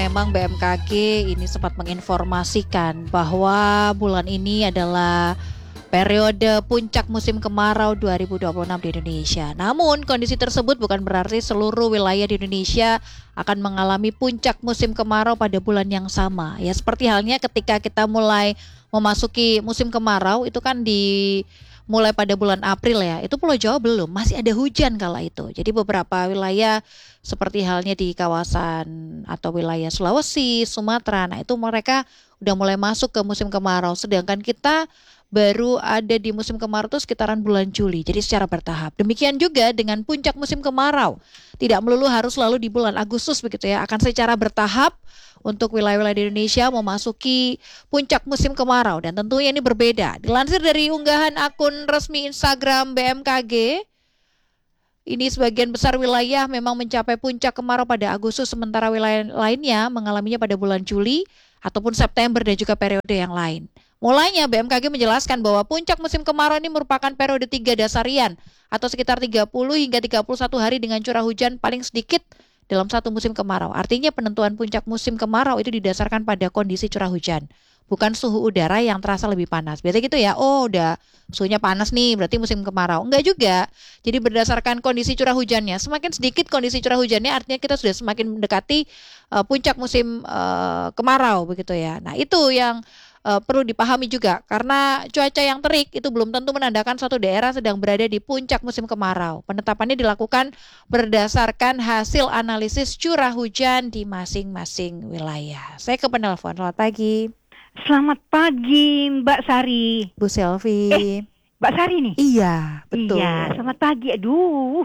Memang BMKG ini sempat menginformasikan bahwa bulan ini adalah periode puncak musim kemarau 2026 di Indonesia. Namun kondisi tersebut bukan berarti seluruh wilayah di Indonesia akan mengalami puncak musim kemarau pada bulan yang sama. Ya seperti halnya ketika kita mulai memasuki musim kemarau itu kan mulai pada bulan April ya, itu Pulau Jawa belum, masih ada hujan kala itu. Jadi beberapa wilayah seperti halnya di kawasan atau wilayah Sulawesi, Sumatera, nah itu mereka udah mulai masuk ke musim kemarau. Sedangkan kita baru ada di musim kemarau itu sekitaran bulan Juli, jadi secara bertahap. Demikian juga dengan puncak musim kemarau. Tidak melulu harus selalu di bulan Agustus begitu ya, akan secara bertahap untuk wilayah-wilayah di Indonesia memasuki puncak musim kemarau dan tentunya ini berbeda. Dilansir dari unggahan akun resmi Instagram BMKG, ini sebagian besar wilayah memang mencapai puncak kemarau pada Agustus, sementara wilayah lainnya mengalaminya pada bulan Juli ataupun September dan juga periode yang lain. Mulanya BMKG menjelaskan bahwa puncak musim kemarau ini merupakan periode 3 dasarian atau sekitar 30 hingga 31 hari dengan curah hujan paling sedikit dalam satu musim kemarau. Artinya penentuan puncak musim kemarau itu didasarkan pada kondisi curah hujan, bukan suhu udara yang terasa lebih panas. Biasanya gitu ya, oh udah suhunya panas nih berarti musim kemarau. Enggak juga. Jadi berdasarkan kondisi curah hujannya. Semakin sedikit kondisi curah hujannya artinya kita sudah semakin mendekati puncak musim kemarau begitu ya. Nah itu yang perlu dipahami juga, karena cuaca yang terik itu belum tentu menandakan suatu daerah sedang berada di puncak musim kemarau. Penetapannya dilakukan berdasarkan hasil analisis curah hujan di masing-masing wilayah. Saya ke penelpon. Selamat pagi. Selamat pagi Mbak Sari. Bu Selvi. Mbak Sari nih? Iya, betul. Iya, selamat pagi. Aduh,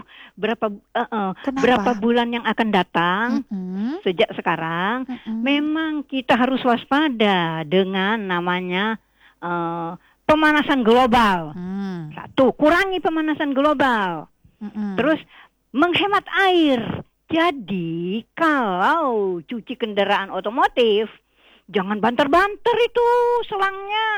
berapa bulan yang akan datang sejak sekarang, memang kita harus waspada dengan namanya pemanasan global. Satu, kurangi pemanasan global. Terus menghemat air. Jadi kalau cuci kendaraan otomotif, jangan banter-banter itu selangnya.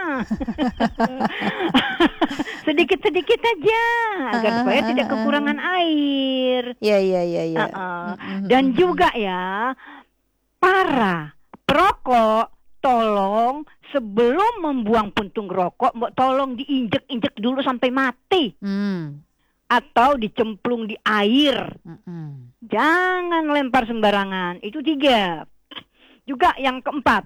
Sedikit-sedikit aja agar supaya tidak kekurangan air. Iya. Dan juga ya, para perokok, tolong sebelum membuang puntung rokok, tolong diinjek-injek dulu sampai mati. Atau dicemplung di air. Jangan lempar sembarangan. Itu 3. Juga yang keempat,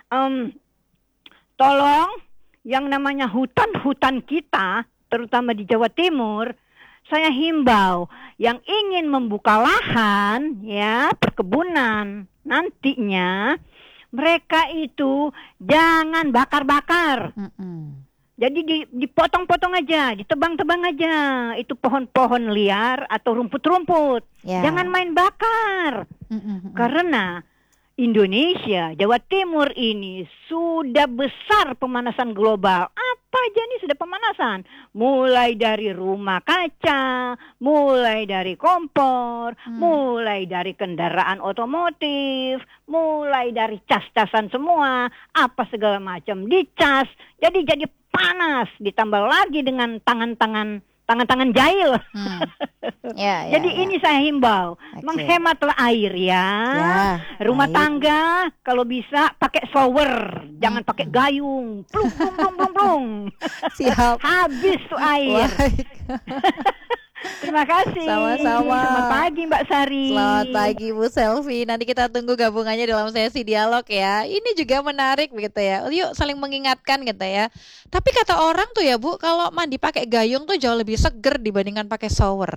tolong yang namanya hutan-hutan kita, terutama di Jawa Timur, saya himbau yang ingin membuka lahan ya perkebunan nantinya, mereka itu jangan bakar-bakar. Jadi dipotong-potong aja, ditebang-tebang aja itu pohon-pohon liar atau rumput-rumput. Jangan main bakar. Karena Indonesia, Jawa Timur ini sudah besar pemanasan global. Apa aja nih sudah pemanasan? Mulai dari rumah kaca, mulai dari kompor, mulai dari kendaraan otomotif, mulai dari cas-casan semua, apa segala macam dicas. Jadi panas, ditambah lagi dengan tangan-tangan jahil. Jadi ini saya himbau, menghematlah air ya. Rumah tangga kalau bisa pakai shower, jangan pakai gayung. Plung. Siap. Habis tuh air. Terima kasih. Sama-sama. Selamat pagi Mbak Sari. Selamat pagi Bu Selvi. Nanti kita tunggu gabungannya dalam sesi dialog ya. Ini juga menarik begitu ya. Yuk saling mengingatkan gitu ya. Tapi kata orang tuh ya Bu, kalau mandi pakai gayung tuh jauh lebih seger dibandingkan pakai shower.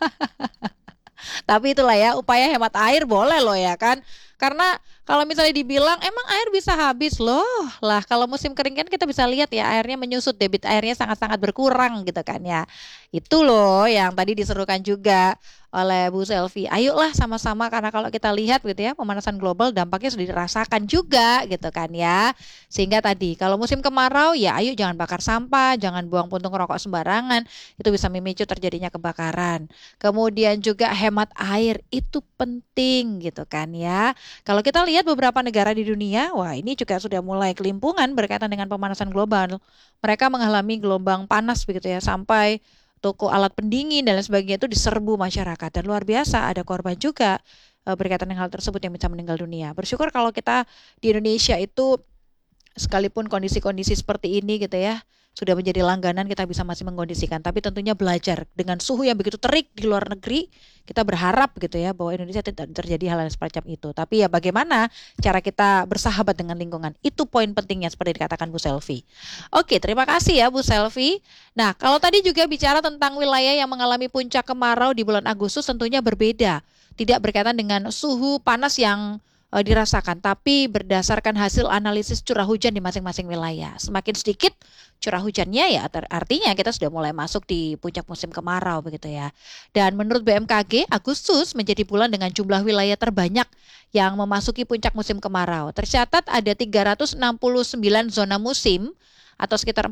Tapi itulah ya, upaya hemat air boleh loh ya kan. Karena kalau misalnya dibilang emang air bisa habis loh. Lah kalau musim kering kan kita bisa lihat ya, airnya menyusut, debit airnya sangat-sangat berkurang gitu kan ya. Itu loh yang tadi diserukan juga oleh Bu Selvi. Ayolah sama-sama, karena kalau kita lihat gitu ya, pemanasan global dampaknya sudah dirasakan juga gitu kan ya. Sehingga tadi kalau musim kemarau ya ayo jangan bakar sampah, jangan buang puntung rokok sembarangan. Itu bisa memicu terjadinya kebakaran. Kemudian juga hemat air itu penting gitu kan ya. Kalau kita lihat beberapa negara di dunia, wah ini juga sudah mulai kelimpungan berkaitan dengan pemanasan global. Mereka mengalami gelombang panas begitu ya, sampai toko alat pendingin dan lain sebagainya itu diserbu masyarakat, dan luar biasa ada korban juga berkaitan dengan hal tersebut yang bisa meninggal dunia. Bersyukur kalau kita di Indonesia itu sekalipun kondisi-kondisi seperti ini gitu ya, sudah menjadi langganan, kita bisa masih mengkondisikan. Tapi tentunya belajar dengan suhu yang begitu terik di luar negeri, kita berharap gitu ya bahwa Indonesia tidak terjadi hal yang semacam itu. Tapi ya bagaimana cara kita bersahabat dengan lingkungan, itu poin pentingnya seperti dikatakan Bu Selvi. Oke, terima kasih ya Bu Selvi. Nah, kalau tadi juga bicara tentang wilayah yang mengalami puncak kemarau di bulan Agustus, tentunya berbeda. Tidak berkaitan dengan suhu panas yang dirasakan, tapi berdasarkan hasil analisis curah hujan di masing-masing wilayah. Semakin sedikit curah hujannya ya artinya kita sudah mulai masuk di puncak musim kemarau begitu ya. Dan menurut BMKG, Agustus menjadi bulan dengan jumlah wilayah terbanyak yang memasuki puncak musim kemarau. Tercatat ada 369 zona musim atau sekitar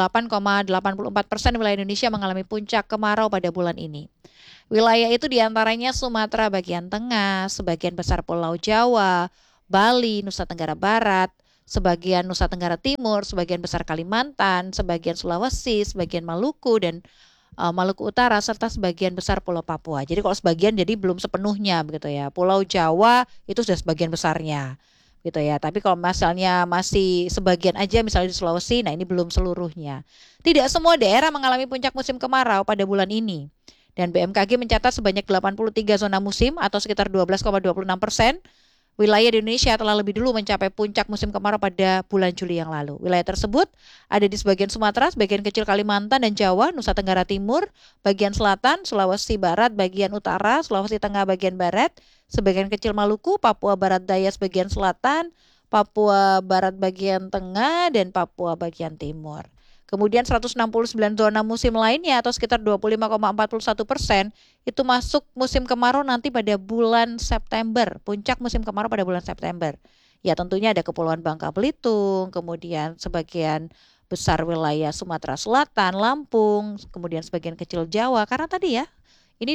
48,84% wilayah Indonesia mengalami puncak kemarau pada bulan ini. Wilayah itu diantaranya Sumatera bagian tengah, sebagian besar Pulau Jawa, Bali, Nusa Tenggara Barat, sebagian Nusa Tenggara Timur, sebagian besar Kalimantan, sebagian Sulawesi, sebagian Maluku dan Maluku Utara, serta sebagian besar Pulau Papua. Jadi kalau sebagian jadi belum sepenuhnya begitu ya. Pulau Jawa itu sudah sebagian besarnya gitu ya. Tapi kalau misalnya masih sebagian aja misalnya di Sulawesi, nah ini belum seluruhnya. Tidak semua daerah mengalami puncak musim kemarau pada bulan ini. Dan BMKG mencatat sebanyak 83 zona musim atau sekitar 12,26%. Wilayah di Indonesia telah lebih dulu mencapai puncak musim kemarau pada bulan Juli yang lalu. Wilayah tersebut ada di sebagian Sumatera, sebagian kecil Kalimantan dan Jawa, Nusa Tenggara Timur, bagian selatan, Sulawesi Barat, bagian utara, Sulawesi Tengah bagian barat, sebagian kecil Maluku, Papua Barat Daya sebagian selatan, Papua Barat bagian tengah, dan Papua bagian timur. Kemudian 169 zona musim lainnya atau sekitar 25,41% itu masuk musim kemarau nanti pada bulan September. Puncak musim kemarau pada bulan September. Ya tentunya ada Kepulauan Bangka Belitung, kemudian sebagian besar wilayah Sumatera Selatan, Lampung, kemudian sebagian kecil Jawa. Karena tadi ya, ini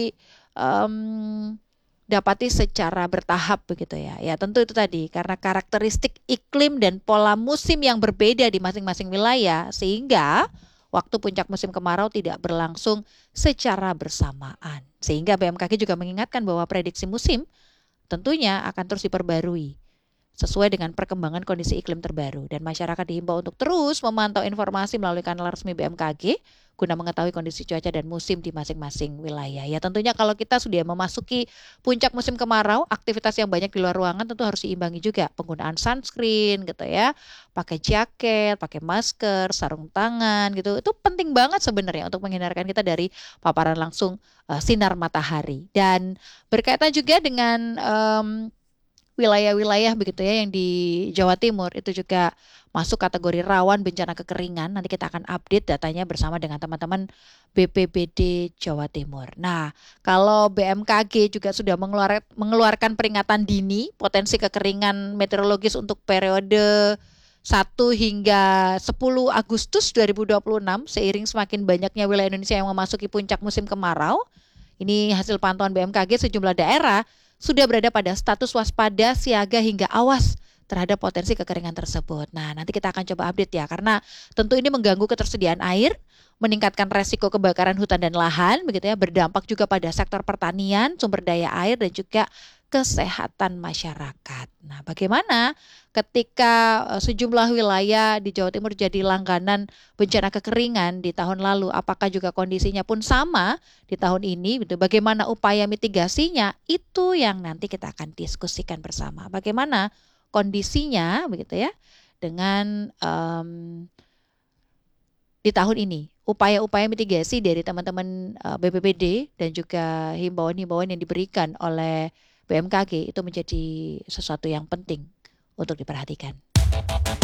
dapati secara bertahap begitu ya. Ya tentu itu tadi karena karakteristik iklim dan pola musim yang berbeda di masing-masing wilayah sehingga waktu puncak musim kemarau tidak berlangsung secara bersamaan. Sehingga BMKG juga mengingatkan bahwa prediksi musim tentunya akan terus diperbarui sesuai dengan perkembangan kondisi iklim terbaru dan masyarakat dihimbau untuk terus memantau informasi melalui kanal resmi BMKG guna mengetahui kondisi cuaca dan musim di masing-masing wilayah. Ya tentunya kalau kita sudah memasuki puncak musim kemarau, aktivitas yang banyak di luar ruangan tentu harus diimbangi juga penggunaan sunscreen gitu ya, pakai jaket, pakai masker, sarung tangan gitu. Itu penting banget sebenarnya untuk menghindarkan kita dari paparan langsung sinar matahari. Dan berkaitan juga dengan wilayah-wilayah begitu ya yang di Jawa Timur itu juga masuk kategori rawan bencana kekeringan. Nanti kita akan update datanya bersama dengan teman-teman BPBD Jawa Timur. Nah, kalau BMKG juga sudah mengeluarkan peringatan dini potensi kekeringan meteorologis untuk periode 1 hingga 10 Agustus 2026 seiring semakin banyaknya wilayah Indonesia yang memasuki puncak musim kemarau. Ini hasil pantauan BMKG sejumlah daerah sudah berada pada status waspada, siaga hingga awas terhadap potensi kekeringan tersebut. Nah, nanti kita akan coba update ya, karena tentu ini mengganggu ketersediaan air, meningkatkan resiko kebakaran hutan dan lahan, begitu ya, berdampak juga pada sektor pertanian, sumber daya air, dan juga kesehatan masyarakat. Nah, bagaimana ketika sejumlah wilayah di Jawa Timur jadi langganan bencana kekeringan di tahun lalu, apakah juga kondisinya pun sama di tahun ini? Gitu. Bagaimana upaya mitigasinya? Itu yang nanti kita akan diskusikan bersama. Bagaimana kondisinya, begitu ya, dengan di tahun ini. Upaya-upaya mitigasi dari teman-teman BPBD dan juga himbauan-himbauan yang diberikan oleh BMKG itu menjadi sesuatu yang penting untuk diperhatikan.